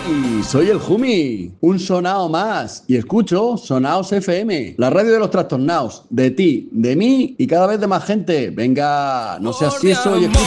Soy el Jumi, un sonao más, y escucho Sonaos FM, la radio de los trastornados, de ti, de mí y cada vez de más gente. Venga, no seas tieso y escucha.